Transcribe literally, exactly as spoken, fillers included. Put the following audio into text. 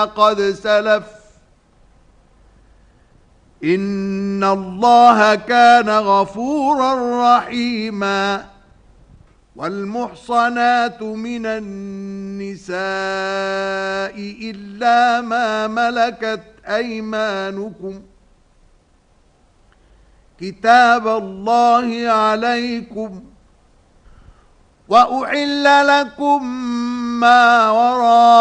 قد سلف إن الله كان غفورا رحيما. والمحصنات من النساء إلا ما ملكت أيمانكم كتاب الله عليكم، وأحل لكم ما وراء